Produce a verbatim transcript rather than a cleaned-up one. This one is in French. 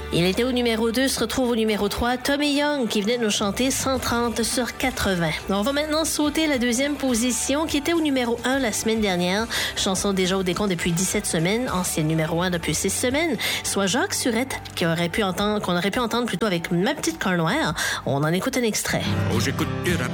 Il était au numéro deux, se retrouve au numéro trois, Tommy Young, qui venait de nous chanter cent trente sur quatre-vingts. On va maintenant sauter la deuxième position, qui était au numéro un la semaine dernière. Chanson déjà au décompte depuis dix-sept semaines, ancien numéro un depuis six semaines, soit Jacques Surette, qui aurait pu entendre, qu'on aurait pu entendre plutôt avec Ma petite Cornouaire. On en écoute un extrait. Oh, j'écoute du rap